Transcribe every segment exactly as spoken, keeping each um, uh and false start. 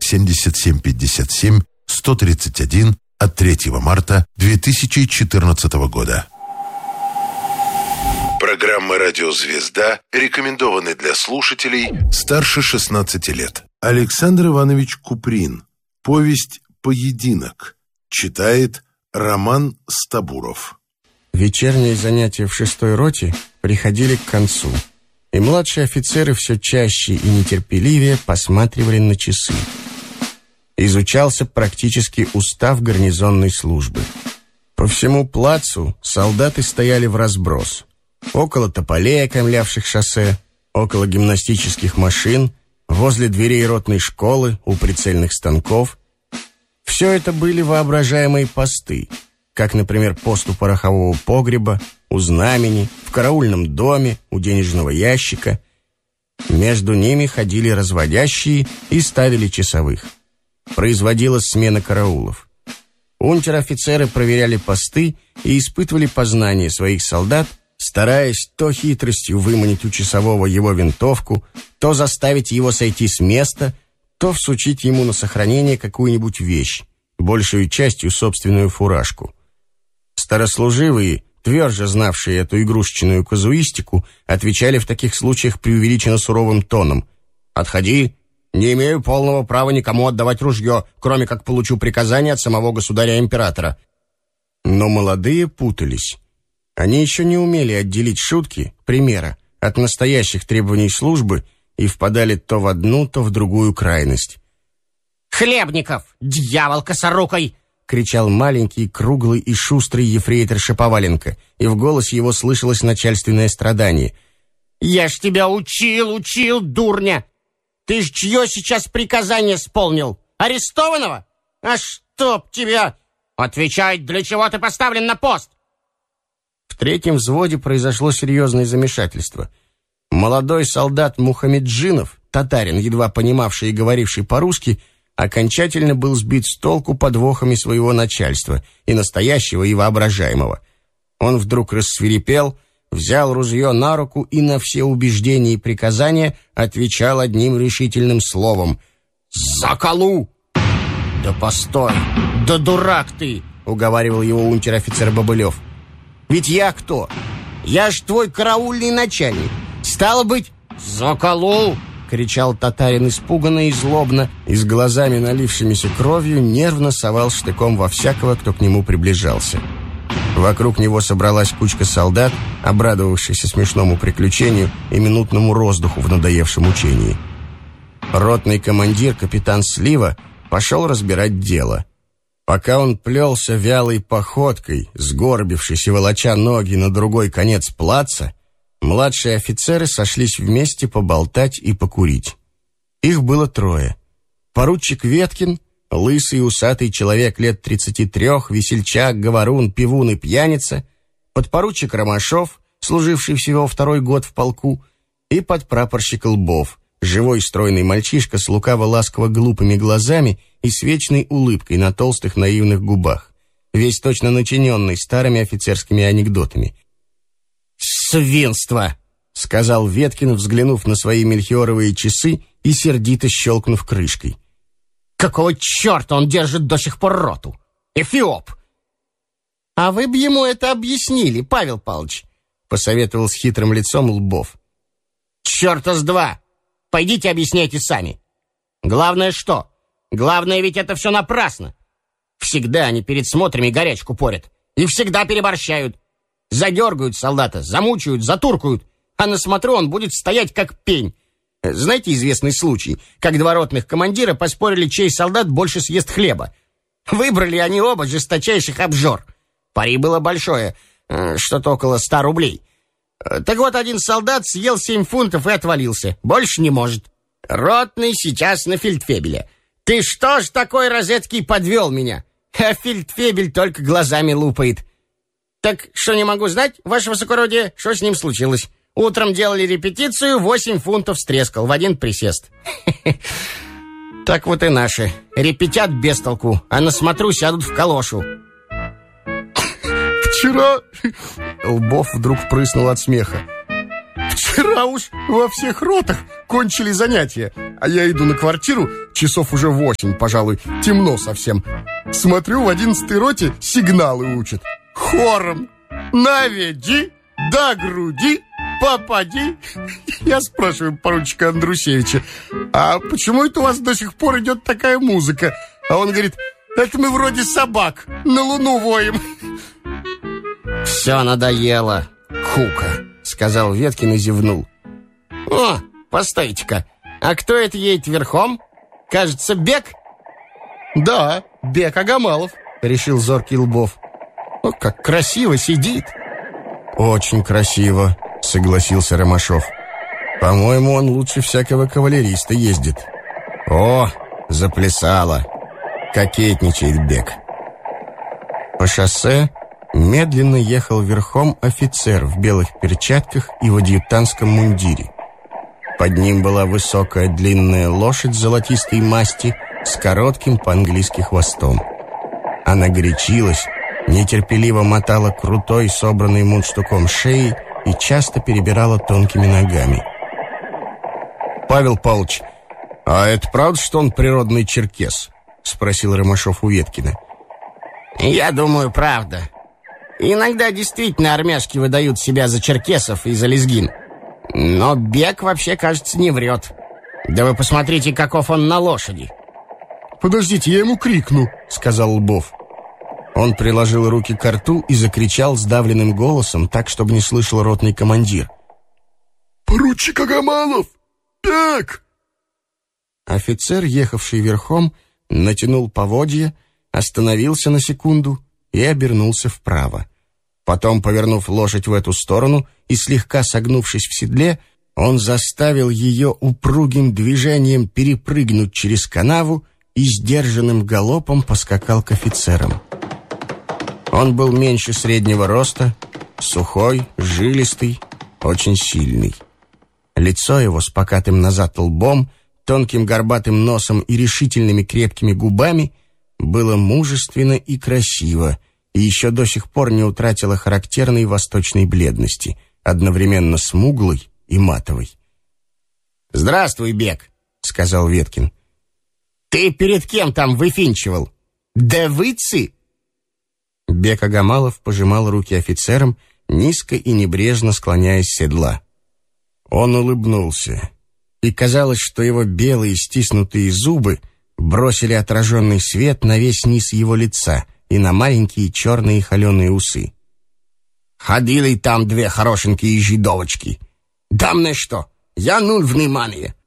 семьдесят семь пятьдесят семь сто тридцать один от третьего марта две тысячи четырнадцатого года. Программа «Радио Звезда» рекомендованы для слушателей старше шестнадцати лет. Александр Иванович Куприн. Повесть «Поединок». Читает Роман Стабуров. Вечерние занятия в шестой роте приходили к концу, и младшие офицеры все чаще и нетерпеливее посматривали на часы. Изучался практически устав гарнизонной службы. По всему плацу солдаты стояли вразброс. Около тополей, окаймлявших шоссе, около гимнастических машин, возле дверей ротной школы, у прицельных станков. Все это были воображаемые посты, как, например, пост у порохового погреба, у знамени, в караульном доме, у денежного ящика. Между ними ходили разводящие и ставили часовых. Производилась смена караулов. Унтер-офицеры проверяли посты и испытывали познание своих солдат, стараясь то хитростью выманить у часового его винтовку, то заставить его сойти с места, то всучить ему на сохранение какую-нибудь вещь, большую частью собственную фуражку. Старослуживые, тверже знавшие эту игрушечную казуистику, отвечали в таких случаях преувеличенно суровым тоном: «Отходи, не имею полного права никому отдавать ружье, кроме как получу приказание от самого государя-императора». Но молодые путались. Они еще не умели отделить шутки, примера, от настоящих требований службы и впадали то в одну, то в другую крайность. «Хлебников, дьявол косорукой!» — кричал маленький, круглый и шустрый ефрейтор Шаповаленко, и в голосе его слышалось начальственное страдание. «Я ж тебя учил, учил, дурня! Ты ж чье сейчас приказание исполнил? Арестованного? А чтоб тебя! Отвечай, для чего ты поставлен на пост!» В третьем взводе произошло серьезное замешательство. Молодой солдат Мухамеджинов, татарин, едва понимавший и говоривший по-русски, окончательно был сбит с толку подвохами своего начальства, и настоящего, и воображаемого. Он вдруг рассвирепел, взял ружье на руку и на все убеждения и приказания отвечал одним решительным словом: «Заколу!» «Да постой! Да дурак ты!» — уговаривал его унтер-офицер Бобылев. «Ведь я кто? Я ж твой караульный начальник. Стало быть, заколу!» — кричал татарин испуганно и злобно, и с глазами, налившимися кровью, нервно совал штыком во всякого, кто к нему приближался. Вокруг него собралась кучка солдат, обрадовавшихся смешному приключению и минутному роздуху в надоевшем учении. Ротный командир, капитан Слива, пошел разбирать дело. Пока он плелся вялой походкой, сгорбившись и волоча ноги на другой конец плаца, младшие офицеры сошлись вместе поболтать и покурить. Их было трое. Поручик Веткин, лысый усатый человек лет тридцати трех, весельчак, говорун, пивун и пьяница, подпоручик Ромашов, служивший всего второй год в полку, и подпрапорщик Лбов, живой стройный мальчишка с лукаво-ласково-глупыми глазами и с вечной улыбкой на толстых наивных губах, весь точно начиненный старыми офицерскими анекдотами. «Свинство!» — сказал Веткин, взглянув на свои мельхиоровые часы и сердито щелкнув крышкой. «Какого черта он держит до сих пор роту? Эфиоп!» «А вы бы ему это объяснили, Павел Павлович», — посоветовал с хитрым лицом Лбов. «Черта с два! Пойдите объясняйте сами. Главное что? Главное ведь это все напрасно. Всегда они перед смотрами горячку порят. И всегда переборщают. Задергают солдата, замучают, затуркают. А на смотру он будет стоять как пень. Знаете известный случай, как два ротных командира поспорили, чей солдат больше съест хлеба. Выбрали они оба жесточайших обжор. Пари было большое, что-то около ста рублей. Так вот, один солдат съел семь фунтов и отвалился. Больше не может. Ротный сейчас на фельдфебеля. «Ты что ж такой розетки подвел меня?» А фельдфебель только глазами лупает. «Так что не могу знать, ваше высокородие, что с ним случилось? Утром делали репетицию, восемь фунтов стрескал в один присест». Так вот и наши. Репетят без толку, а на смотру сядут в калошу. «Вчера...» Лбов вдруг прыснул от смеха. «Вчера уж во всех ротах кончили занятия. А я иду на квартиру, часов уже восемь, пожалуй, темно совсем. Смотрю, в одиннадцатой роте сигналы учат. Хором. Наведи, до груди, попади. Я спрашиваю поручика Андрусевича: а почему это у вас до сих пор идет такая музыка? А он говорит: это мы вроде собак на луну воем. «Все надоело, Кука», — сказал Веткин и зевнул. «О, постойте-ка, а кто это едет верхом? Кажется, Бек?» «Да, Бек Агамалов», — решил зоркий Лбов. «О, как красиво сидит». «Очень красиво», — согласился Ромашов. «По-моему, он лучше всякого кавалериста ездит». «О, заплясало! Кокетничает Бек». По шоссе медленно ехал верхом офицер в белых перчатках и в адъютантском мундире. Под ним была высокая длинная лошадь золотистой масти с коротким по-английски хвостом. Она горячилась, нетерпеливо мотала крутой, собранной мундштуком шеи и часто перебирала тонкими ногами. «Павел Павлович, а это правда, что он природный черкес?» — спросил Ромашов у Веткина. «Я думаю, правда. Иногда действительно армяшки выдают себя за черкесов и за лезгин. Но Бек вообще, кажется, не врет. Да вы посмотрите, каков он на лошади». «Подождите, я ему крикну», — сказал Лбов. Он приложил руки к рту и закричал сдавленным голосом, так, чтобы не слышал ротный командир: «Поручик Агамалов! Бек!» Офицер, ехавший верхом, натянул поводья, остановился на секунду и обернулся вправо. Потом, повернув лошадь в эту сторону и слегка согнувшись в седле, он заставил ее упругим движением перепрыгнуть через канаву и сдержанным галопом поскакал к офицерам. Он был меньше среднего роста, сухой, жилистый, очень сильный. Лицо его с покатым назад лбом, тонким горбатым носом и решительными крепкими губами было мужественно и красиво, и еще до сих пор не утратило характерной восточной бледности, одновременно смуглой и матовой. «Здравствуй, Бек», — сказал Веткин. «Ты перед кем там выфинчивал? Девицы?» Бек Агамалов пожимал руки офицерам, низко и небрежно склоняясь с седла. Он улыбнулся, и казалось, что его белые стиснутые зубы бросили отраженный свет на весь низ его лица и на маленькие черные холеные усы. «Ходили там две хорошенькие жидовочки. Там на что? Я нуль внимания».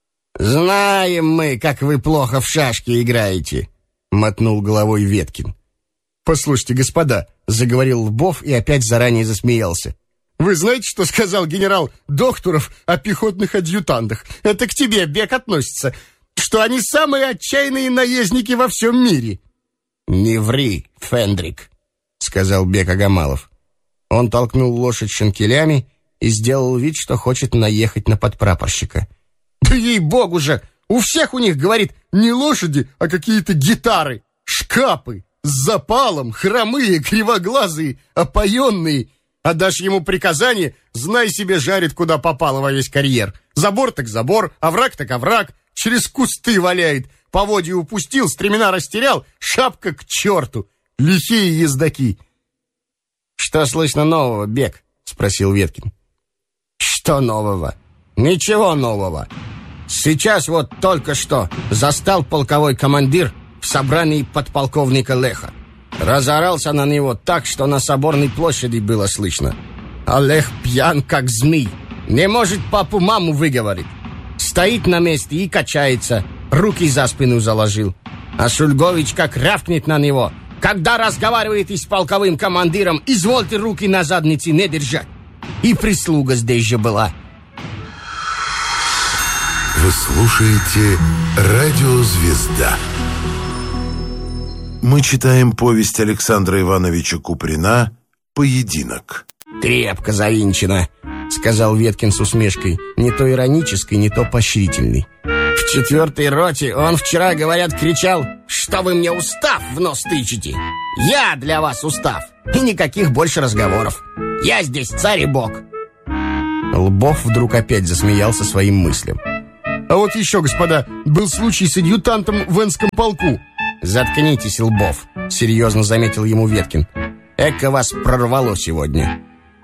«Знаем мы, как вы плохо в шашки играете», — мотнул головой Веткин. «Послушайте, господа», — заговорил Лбов и опять заранее засмеялся. «Вы знаете, что сказал генерал Докторов о пехотных адъютантах? Это к тебе, Бек, относится. Что они самые отчаянные наездники во всем мире». «Не ври, Фендрик», — сказал Бек Агамалов. Он толкнул лошадь шинкелями и сделал вид, что хочет наехать на подпрапорщика. «Да ей-богу же! У всех у них, говорит, не лошади, а какие-то гитары, шкапы, с запалом, хромые, кривоглазые, опоенные. А дашь ему приказание, знай себе, жарит куда попало во весь карьер. Забор так забор, овраг так овраг, через кусты валяет, поводья упустил, стремена растерял, шапка к черту. Лихие ездаки». «Что слышно нового, Бек?» — спросил Веткин. «Что нового?» «Ничего нового. Сейчас вот только что застал полковой командир в собрании подполковника Леха. Разорался на него так, что на Соборной площади было слышно. А Лех пьян, как змей. Не может папу-маму выговорить. Стоит на месте и качается, руки за спину заложил. А Шульгович как рявкнет на него: когда разговариваете с полковым командиром, извольте руки на заднице не держать. И прислуга здесь же была». Вы слушаете «Радио Звезда». Мы читаем повесть Александра Ивановича Куприна «Поединок». «Крепко завинчено», — сказал Веткин с усмешкой, не то иронической, не то поощрительной. «В четвертой роте он вчера, говорят, кричал, что вы мне устав в нос тычете. Я для вас устав, и никаких больше разговоров. Я здесь царь и бог». Лбов вдруг опять засмеялся своим мыслям. А вот еще, господа, был случай с адъютантом в Энском полку. Заткнитесь, Лбов, серьезно заметил ему Веткин. Эко вас прорвало сегодня.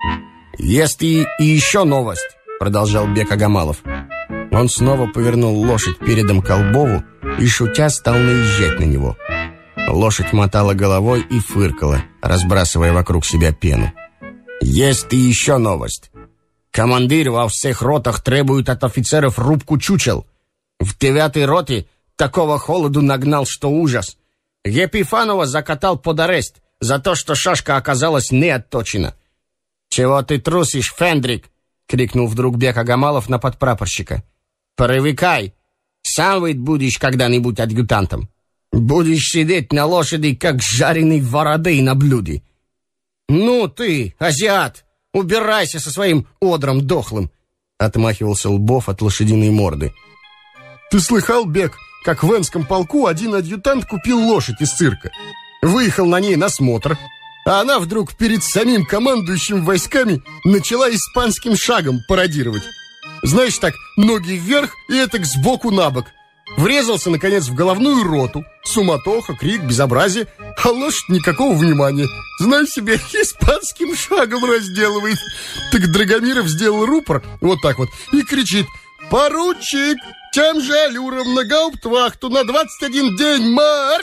Есть и, и еще новость, продолжал Бек Агамалов. Он снова повернул лошадь передом к Лбову и, шутя, стал наезжать на него. Лошадь мотала головой и фыркала, разбрасывая вокруг себя пену. Есть и еще новость. Командир во всех ротах требует от офицеров рубку чучел. В девятой роте такого холоду нагнал, что ужас. Епифанова закатал под арест за то, что шашка оказалась не отточена. «Чего ты трусишь, Фендрик?» — крикнул вдруг Бек Агамалов на подпрапорщика. «Привыкай, сам ведь будешь когда-нибудь адъютантом. Будешь сидеть на лошади, как жареный воробей на блюде». «Ну ты, азиат, убирайся со своим одром дохлым!» — отмахивался Лбов от лошадиной морды. «Ты слыхал, Бек, как в Энском полку один адъютант купил лошадь из цирка? Выехал на ней на смотр, а она вдруг перед самим командующим войсками начала испанским шагом пародировать. Знаешь, так, ноги вверх и этак сбоку на бок. Врезался, наконец, в головную роту. Суматоха, крик, безобразие. А лошадь никакого внимания. Знай себе, испанским шагом разделывает. Так Драгомиров сделал рупор, вот так вот, и кричит: «Поручик, тем же аллюром на гауптвахту на двадцать один день марш!»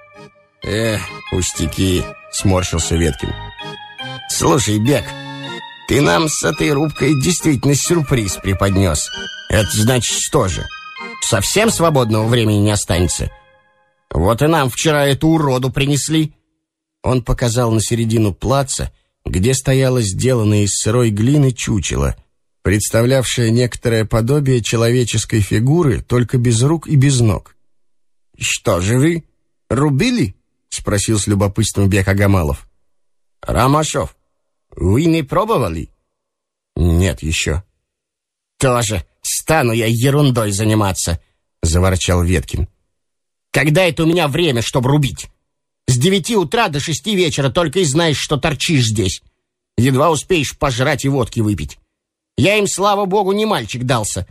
«Эх, пустяки», — сморщился Веткин. «Слушай, Бек, ты нам с этой рубкой действительно сюрприз преподнес. Это значит что же? Совсем свободного времени не останется? Вот и нам вчера эту уроду принесли». Он показал на середину плаца, где стояло сделанное из сырой глины чучело, представлявшее некоторое подобие человеческой фигуры, только без рук и без ног. «Что же вы, рубили?» — спросил с любопытством Бек Агамалов. «Ромашов, вы не пробовали?» «Нет еще». «Тоже стану я ерундой заниматься», — заворчал Веткин. «Когда это у меня время, чтобы рубить? С девяти утра до шести вечера только и знаешь, что торчишь здесь. Едва успеешь пожрать и водки выпить. Я им, слава богу, не мальчик дался».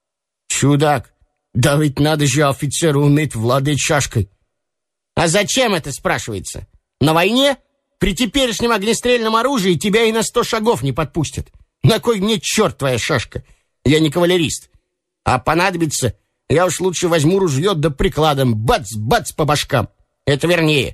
«Чудак, да ведь надо же офицеру уметь владеть шашкой». «А зачем это, спрашивается? На войне? При теперешнем огнестрельном оружии тебя и на сто шагов не подпустят. На кой мне черт твоя шашка? Я не кавалерист. А понадобится, я уж лучше возьму ружье да прикладом бац-бац по башкам. Это вернее».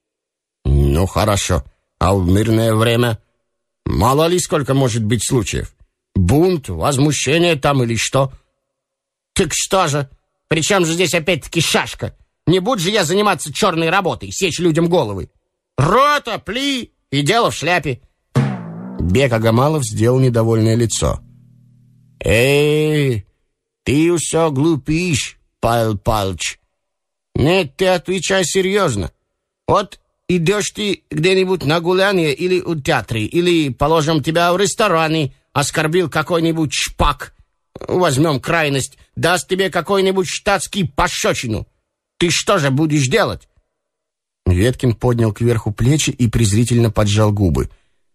«Ну, хорошо. А в мирное время? Мало ли сколько может быть случаев. Бунт, возмущение там или что?» «Так что же? Причем же здесь опять-таки шашка? Не буду же я заниматься черной работой, сечь людям головы. Рота, пли и дело в шляпе». Бек Агамалов сделал недовольное лицо. «Эй, ты все глупишь, Павел Павлович. Нет, ты отвечай серьезно. Вот идешь ты где-нибудь на гуляние или у театре, или, положим, тебя в ресторане оскорбил какой-нибудь шпак. Возьмем крайность, даст тебе какой-нибудь штатский пощечину. Ты что же будешь делать?» Веткин поднял кверху плечи и презрительно поджал губы.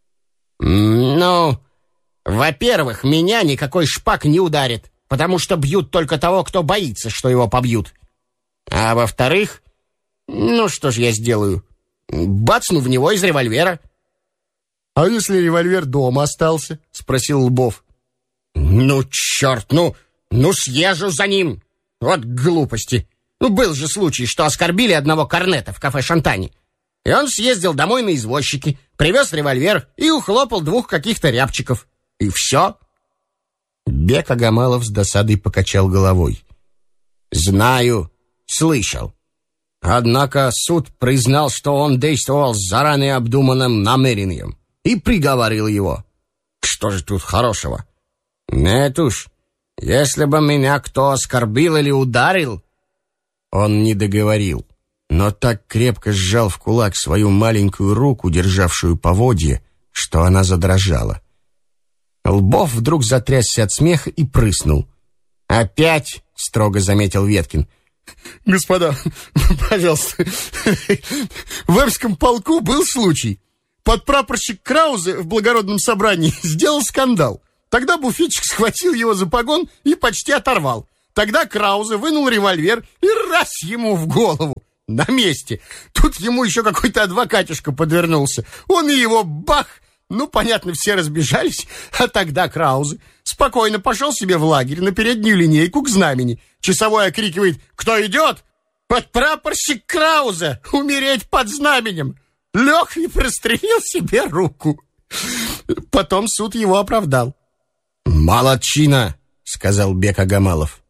«Ну, во-первых, меня никакой шпак не ударит, потому что бьют только того, кто боится, что его побьют. А во-вторых, ну что ж я сделаю? Бацну в него из револьвера». «А если револьвер дома остался?» — спросил Лбов. «Ну, черт, ну, ну съезжу за ним. Вот глупости. Ну, был же случай, что оскорбили одного корнета в кафе «Шантане». И он съездил домой на извозчике, привез револьвер и ухлопал двух каких-то рябчиков. И все». Бек Агамалов с досадой покачал головой. «Знаю, слышал. Однако суд признал, что он действовал с заранее обдуманным намерением и приговорил его. Что же тут хорошего? Нет уж, если бы меня кто оскорбил или ударил...» Он не договорил, но так крепко сжал в кулак свою маленькую руку, державшую поводье, что она задрожала. Лбов вдруг затрясся от смеха и прыснул. «Опять?» — строго заметил Веткин. «Господа, пожалуйста, в Эмском полку был случай. Подпрапорщик Краузе в благородном собрании сделал скандал. Тогда буфетчик схватил его за погон и почти оторвал. Тогда Краузе вынул револьвер и раз ему в голову. На месте. Тут ему еще какой-то адвокатишка подвернулся. Он и его бах! Ну, понятно, все разбежались. А тогда Краузе спокойно пошел себе в лагерь на переднюю линейку к знамени. Часовой окрикивает: «Кто идет?» Подпрапорщик Краузе! Умереть под знаменем! Лег и прострелил себе руку. Потом суд его оправдал. «Молодчина!» — сказал Бек Агамалов.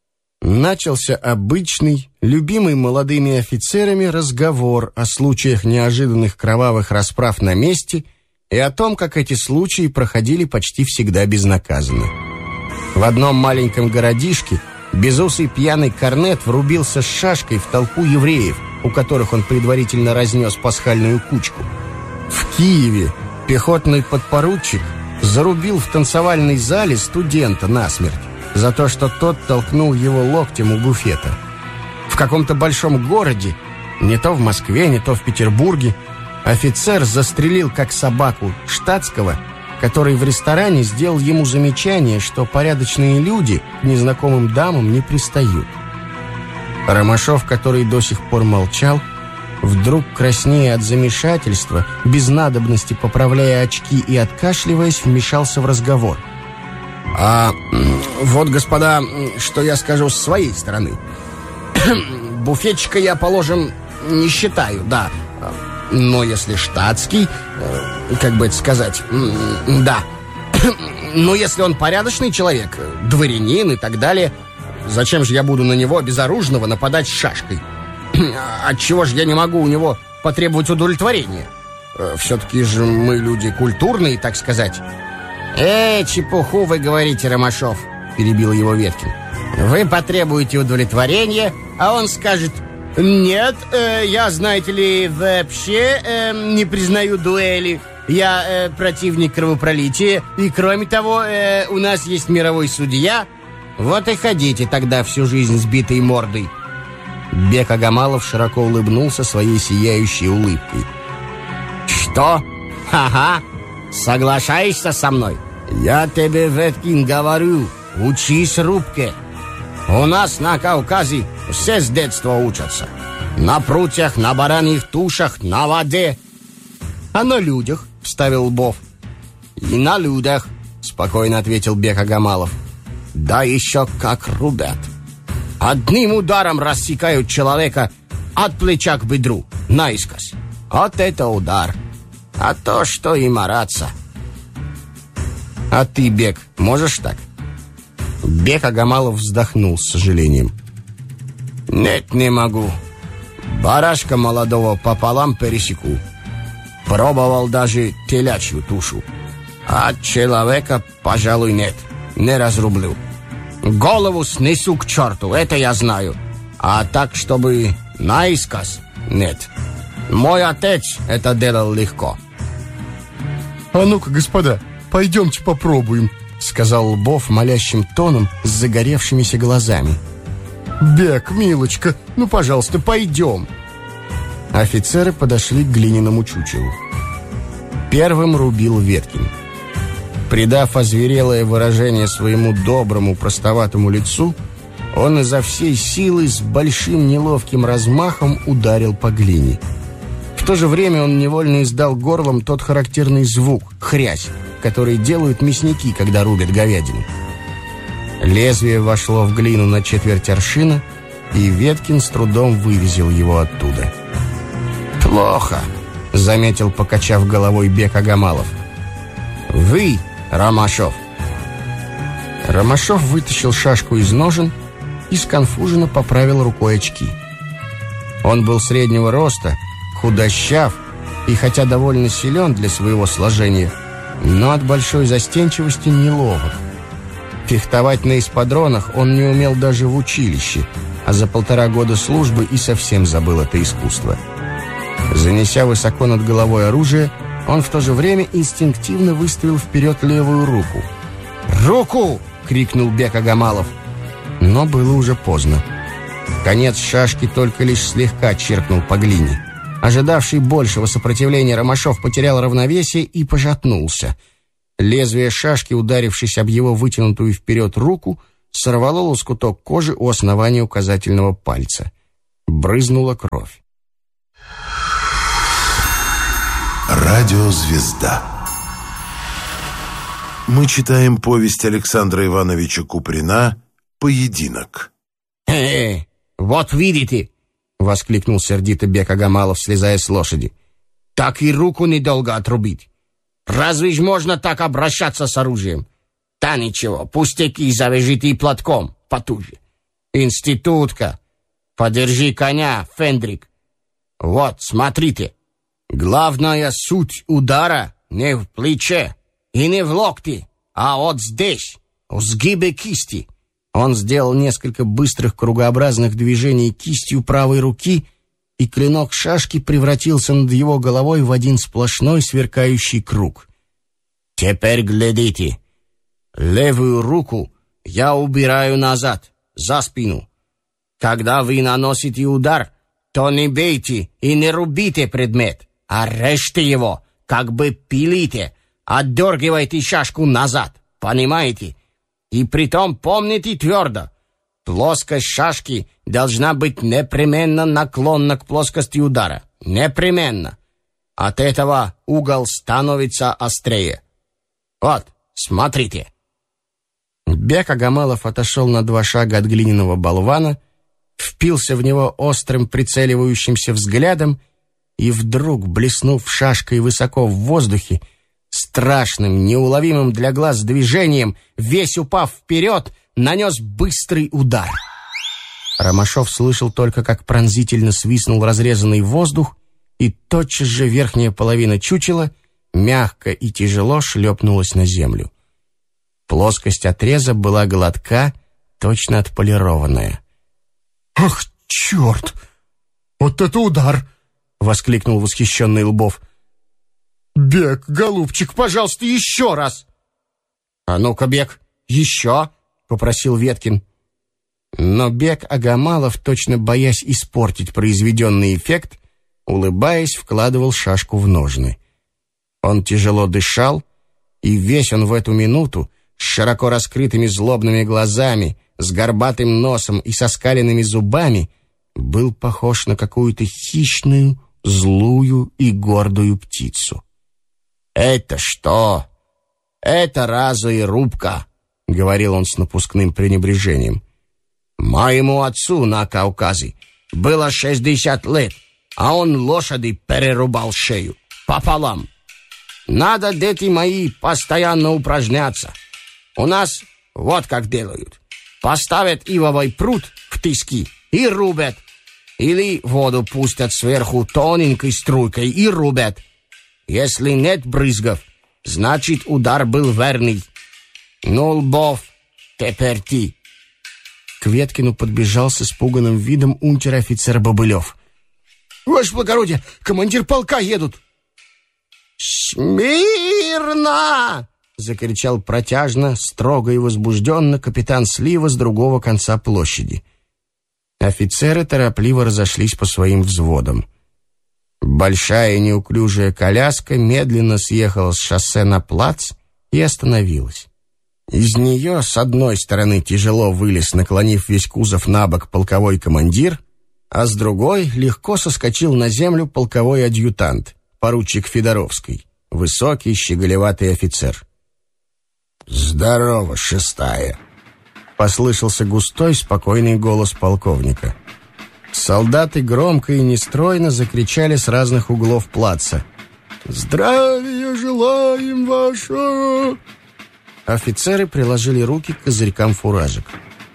Начался обычный, любимый молодыми офицерами разговор о случаях неожиданных кровавых расправ на месте и о том, как эти случаи проходили почти всегда безнаказанно. В одном маленьком городишке безусый пьяный корнет врубился с шашкой в толпу евреев, у которых он предварительно разнес пасхальную кучку. В Киеве пехотный подпоручик зарубил в танцевальной зале студента насмерть за то, что тот толкнул его локтем у буфета. В каком-то большом городе, не то в Москве, не то в Петербурге, офицер застрелил как собаку штатского, который в ресторане сделал ему замечание, что порядочные люди к незнакомым дамам не пристают. Ромашов, который до сих пор молчал, вдруг, краснея от замешательства, без надобности поправляя очки и откашливаясь, вмешался в разговор. «А вот, господа, что я скажу с своей стороны. Буфетчика я, положим, не считаю, да. Но если штатский, как бы это сказать, да. Но если он порядочный человек, дворянин и так далее, зачем же я буду на него безоружного нападать с шашкой? Отчего же я не могу у него потребовать удовлетворения? Все-таки же мы люди культурные, так сказать». «Эй, чепуху вы говорите, Ромашов», — перебил его Веткин. «Вы потребуете удовлетворения, а он скажет: нет, э, я, знаете ли, вообще э, не признаю дуэли. Я э, противник кровопролития, и кроме того, э, у нас есть мировой судья. Вот и ходите тогда всю жизнь сбитой мордой». Бек Агамалов широко улыбнулся своей сияющей улыбкой. «Что? Ага. Соглашаешься со мной? Я тебе, Веткин, говорю, учись рубке. У нас на Кавказе все с детства учатся. На прутьях, на бараньих тушах, на воде». «А на людях?» — вставил Лбов. «И на людях», — спокойно ответил Бек Агамалов. «Да еще как рубят. Одним ударом рассекают человека от плеча к бедру, наискось. Вот это удар. А то, что и мараться». «А ты, Бек, можешь так?» Бек Агамалов вздохнул с сожалением. «Нет, не могу. Барашка молодого пополам пересеку. Пробовал даже телячью тушу. А человека, пожалуй, нет. Не разрублю. Голову снесу к черту, это я знаю. А так, чтобы наискось, нет. Мой отец это делал легко». «А ну-ка, господа, пойдемте попробуем», — сказал Лбов молящим тоном с загоревшимися глазами. «Бек, милочка, ну, пожалуйста, пойдем». Офицеры подошли к глиняному чучелу. Первым рубил Веткин. Придав озверелое выражение своему доброму, простоватому лицу, он изо всей силы с большим неловким размахом ударил по глине. В то же время он невольно издал горлом тот характерный звук — хрясь, который делают мясники, когда рубят говядину. Лезвие вошло в глину на четверть аршина, и Веткин с трудом вывезил его оттуда. «Плохо», — заметил, покачав головой, Бек Агамалов. «Вы, Ромашов». Ромашов вытащил шашку из ножен и сконфуженно поправил рукой очки. Он был среднего роста, худощав и, хотя довольно силен для своего сложения, но от большой застенчивости неловок. Фехтовать на эспадронах он не умел даже в училище, а за полтора года службы и совсем забыл это искусство. Занеся высоко над головой оружие, он в то же время инстинктивно выставил вперед левую руку. «Руку!» — крикнул Бек Агамалов. Но было уже поздно. Конец шашки только лишь слегка чиркнул по глине. Ожидавший большего сопротивления Ромашов потерял равновесие и пошатнулся. Лезвие шашки, ударившись об его вытянутую вперед руку, сорвало лоскуток кожи у основания указательного пальца. Брызнула кровь. Радиозвезда. Мы читаем повесть Александра Ивановича Куприна «Поединок». «Э, вот видите!» — воскликнул сердито Бек Агамалов, слезая с лошади. «Так и руку недолго отрубить. Разве ж можно так обращаться с оружием? Да ничего, пустяки, завяжите и платком потуже. Институтка, подержи коня, Фендрик. Вот, смотрите, главная суть удара не в плече и не в локте, а вот здесь, в сгибе кисти». Он сделал несколько быстрых кругообразных движений кистью правой руки, и клинок шашки превратился над его головой в один сплошной сверкающий круг. «Теперь глядите. Левую руку я убираю назад, за спину. Когда вы наносите удар, то не бейте и не рубите предмет, а режьте его, как бы пилите, отдергивайте шашку назад, понимаете? И притом помните твердо, плоскость шашки должна быть непременно наклонна к плоскости удара. Непременно. От этого угол становится острее. Вот, смотрите». Бек Агамалов отошел на два шага от глиняного болвана, впился в него острым прицеливающимся взглядом и вдруг, блеснув шашкой высоко в воздухе, страшным, неуловимым для глаз движением, весь упав вперед, нанес быстрый удар. Ромашов слышал только, как пронзительно свистнул разрезанный воздух, и тотчас же верхняя половина чучела мягко и тяжело шлепнулась на землю. Плоскость отреза была гладка, точно отполированная. «Ах, черт! Вот это удар!» — воскликнул восхищенный Лбов. «Бек, голубчик, пожалуйста, еще раз!» «А ну-ка, Бек, еще!» — попросил Веткин. Но Бек Агамалов, точно боясь испортить произведенный эффект, улыбаясь, вкладывал шашку в ножны. Он тяжело дышал, и весь он в эту минуту, с широко раскрытыми злобными глазами, с горбатым носом и со скаленными зубами, был похож на какую-то хищную, злую и гордую птицу. «Это что? Это разве рубка?» — говорил он с напускным пренебрежением. «Моему отцу на Кавказе было шестьдесят лет, а он лошади перерубал шею пополам. Надо, дети мои, постоянно упражняться. У нас вот как делают. Поставят ивовый пруд в тиски и рубят. Или воду пустят сверху тоненькой струйкой и рубят. Если нет брызгов, значит, удар был верный. Ну, Лбов, теперь ты». К Веткину подбежал с испуганным видом унтер-офицер Бобылев. «Ваше благородие, командир полка едут!» «Смирно!» — закричал протяжно, строго и возбужденно капитан Слива с другого конца площади. Офицеры торопливо разошлись по своим взводам. Большая неуклюжая коляска медленно съехала с шоссе на плац и остановилась. Из нее с одной стороны тяжело вылез, наклонив весь кузов на бок, полковой командир, а с другой легко соскочил на землю полковой адъютант, поручик Федоровский, высокий щеголеватый офицер. «Здорово, шестая!» — послышался густой, спокойный голос полковника. Солдаты громко и нестройно закричали с разных углов плаца. «Здравия желаем, ваше!» Офицеры приложили руки к козырькам фуражек.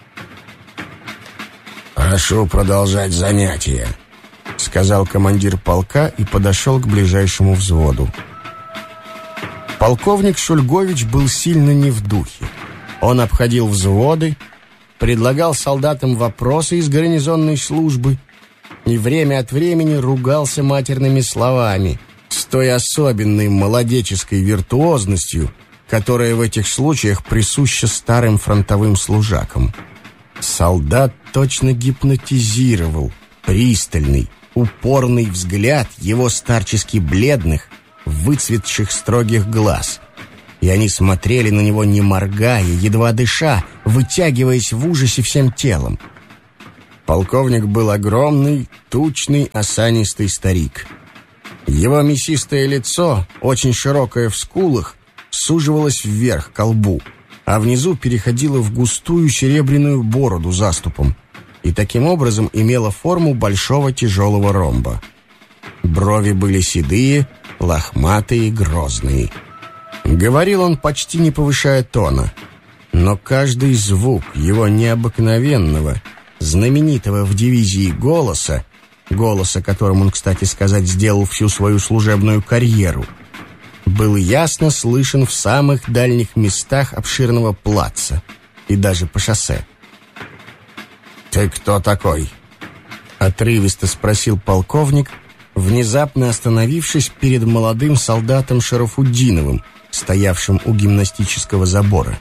«Прошу продолжать занятия», — сказал командир полка и подошел к ближайшему взводу. Полковник Шульгович был сильно не в духе. Он обходил взводы, предлагал солдатам вопросы из гарнизонной службы и время от времени ругался матерными словами с той особенной молодеческой виртуозностью, которая в этих случаях присуща старым фронтовым служакам. Солдат точно гипнотизировал пристальный, упорный взгляд его старчески бледных, выцветших строгих глаз. и они смотрели на него, не моргая, едва дыша, вытягиваясь в ужасе всем телом. Полковник был огромный, тучный, осанистый старик. Его мясистое лицо, очень широкое в скулах, суживалось вверх к лбу, а внизу переходило в густую серебряную бороду заступом и таким образом имело форму большого тяжелого ромба. Брови были седые, лохматые, грозные. Говорил он, почти не повышая тона, но каждый звук его необыкновенного, знаменитого в дивизии голоса, голоса, которым он, кстати сказать, сделал всю свою служебную карьеру, был ясно слышен в самых дальних местах обширного плаца и даже по шоссе. «Ты кто такой?» — отрывисто спросил полковник, внезапно остановившись перед молодым солдатом Шарафутдиновым, стоявшим у гимнастического забора.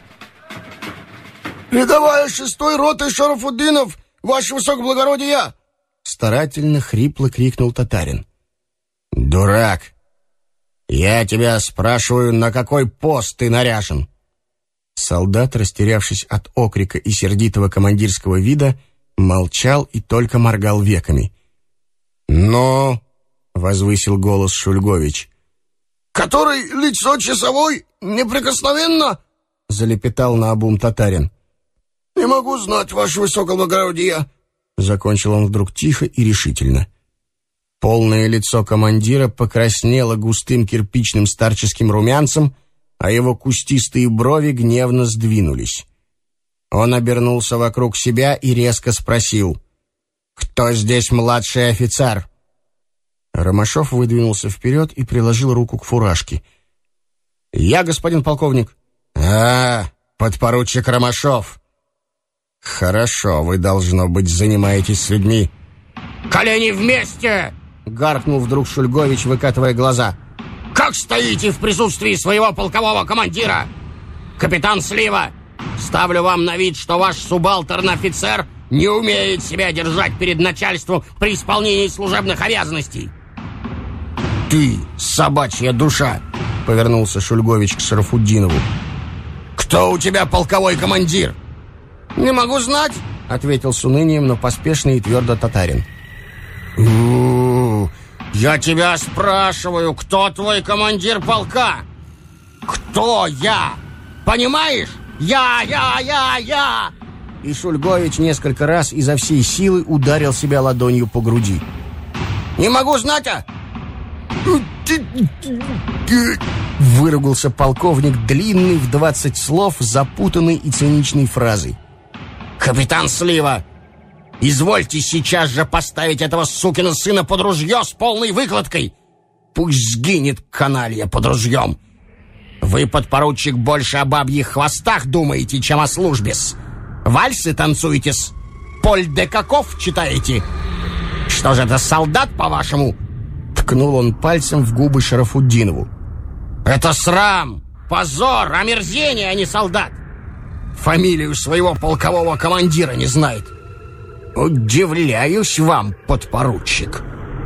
«Рядовая шестой роты Шарафутдинов, ваше высокоблагородие!» Старательно, хрипло крикнул татарин. «Дурак! Я тебя спрашиваю, на какой пост ты наряжен?» Солдат, растерявшись от окрика и сердитого командирского вида, молчал и только моргал веками. «Но...» — возвысил голос Шульгович. «Который лицо часовой неприкосновенно?» — залепетал наобум татарин. «Не могу знать, ваше высокоблагородие!» Закончил он вдруг тихо и решительно. Полное лицо командира покраснело густым кирпичным старческим румянцем, а его кустистые брови гневно сдвинулись. Он обернулся вокруг себя и резко спросил: «Кто здесь младший офицер?» Ромашов выдвинулся вперед и приложил руку к фуражке. «Я, господин полковник». «А, подпоручик Ромашов. Хорошо, вы, должно быть, занимаетесь с людьми». «Колени вместе!» — гаркнул вдруг Шульгович, выкатывая глаза. «Как стоите в присутствии своего полкового командира? Капитан Слива, ставлю вам на вид, что ваш субалтерн-офицер не умеет себя держать перед начальством при исполнении служебных обязанностей». «Ты, собачья душа!» — повернулся Шульгович к Шарафутдинову. «Кто у тебя полковой командир?» «Не могу знать», — ответил с унынием, но поспешно и твердо татарин. «У-у-у, я тебя спрашиваю, кто твой командир полка? Кто я? Понимаешь? Я, я, я, я!» И Шульгович несколько раз изо всей силы ударил себя ладонью по груди. «Не могу знать, а?» Выругался полковник длинный в двадцать слов, запутанной и циничной фразой. «Капитан Слива, извольте сейчас же поставить этого сукина сына под ружье с полной выкладкой. Пусть сгинет каналья под ружьем. Вы, подпоручик, больше о бабьих хвостах думаете, чем о службе-с. Вальсы танцуете-с, Поль де Каков читаете. Что же это, солдат, по-вашему?» Ткнул он пальцем в губы Шарафутдинову. «Это срам, позор, омерзение, а не солдат. Фамилию своего полкового командира не знает. Удивляюсь вам, подпоручик».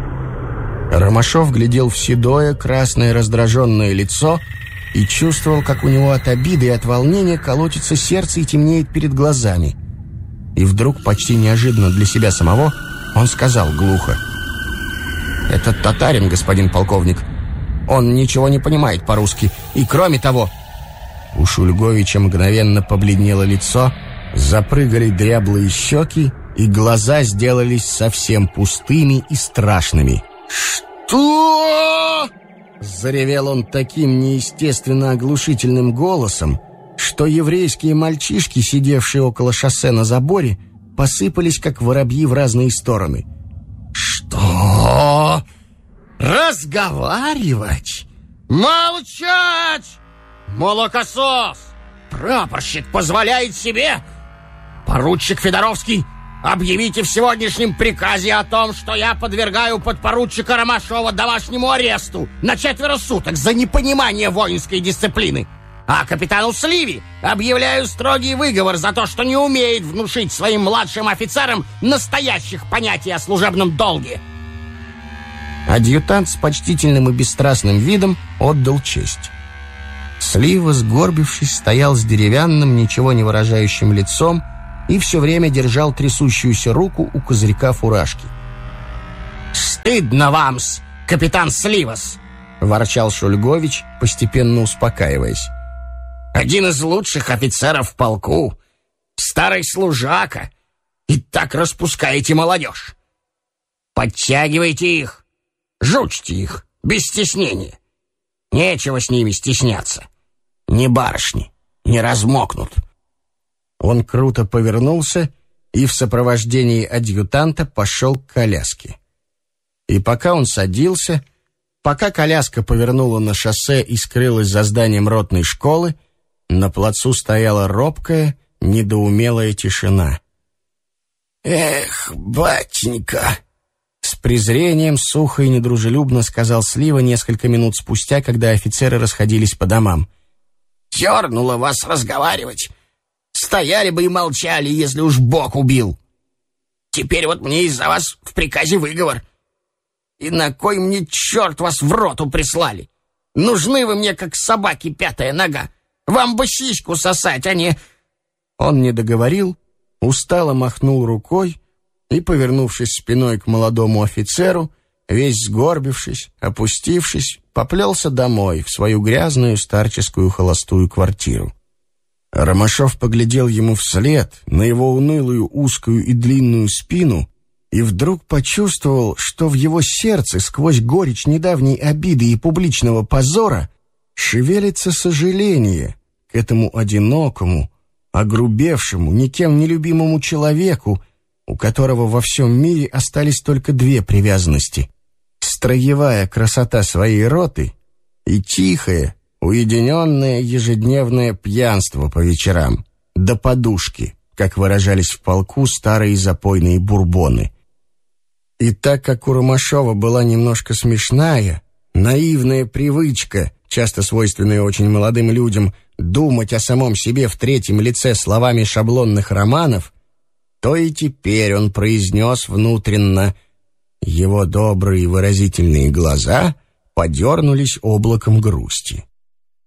Ромашов глядел в седое, красное, раздраженное лицо и чувствовал, как у него от обиды и от волнения колотится сердце и темнеет перед глазами. И вдруг, почти неожиданно для себя самого, он сказал глухо: «Это татарин, господин полковник. Он ничего не понимает по-русски. И кроме того...» У Шульговича мгновенно побледнело лицо, запрыгали дряблые щеки, и глаза сделались совсем пустыми и страшными. «Что?» — заревел он таким неестественно оглушительным голосом, что еврейские мальчишки, сидевшие около шоссе на заборе, посыпались, как воробьи, в разные стороны. «Что? Разговаривать? Молчать! Молокосос! Прапорщик позволяет себе? Поручик Федоровский, объявите в сегодняшнем приказе о том, что я подвергаю подпоручика Ромашова домашнему аресту на четверо суток за непонимание воинской дисциплины. А капитану Сливе объявляю строгий выговор за то, что не умеет внушить своим младшим офицерам настоящих понятий о служебном долге». Адъютант с почтительным и бесстрастным видом отдал честь. Слива, сгорбившись, стоял с деревянным, ничего не выражающим лицом и все время держал трясущуюся руку у козырька фуражки. «Стыдно вам-с, капитан Сливас!» — ворчал Шульгович, постепенно успокаиваясь. «Один из лучших офицеров в полку, старый служака, и так распускаете молодежь. Подтягивайте их, жучьте их, без стеснения. Нечего с ними стесняться. Не барышни, не размокнут». Он круто повернулся и в сопровождении адъютанта пошел к коляске. И пока он садился, пока коляска повернула на шоссе и скрылась за зданием ротной школы, на плацу стояла робкая, недоумелая тишина. «Эх, батенька!» С презрением, сухо и недружелюбно сказал Слива несколько минут спустя, когда офицеры расходились по домам. «Дернуло вас разговаривать. Стояли бы и молчали, если уж Бог убил. Теперь вот мне из-за вас в приказе выговор. И на кой мне, черт, вас в роту прислали? Нужны вы мне, как собаке пятая нога. Вам бы сиську сосать, а не...» Он не договорил, устало махнул рукой и, повернувшись спиной к молодому офицеру, весь сгорбившись, опустившись, поплелся домой, в свою грязную старческую холостую квартиру. Ромашов поглядел ему вслед, на его унылую узкую и длинную спину, и вдруг почувствовал, что в его сердце, сквозь горечь недавней обиды и публичного позора, шевелится сожаление к этому одинокому, огрубевшему, никем не любимому человеку, у которого во всем мире остались только две привязанности: строевая красота своей роты и тихое, уединенное ежедневное пьянство по вечерам, до подушки, как выражались в полку старые запойные бурбоны. И так как у Ромашова была немножко смешная, наивная привычка, часто свойственная очень молодым людям, думать о самом себе в третьем лице словами шаблонных романов, то и теперь он произнес внутренно. Его добрые выразительные глаза подернулись облаком грусти.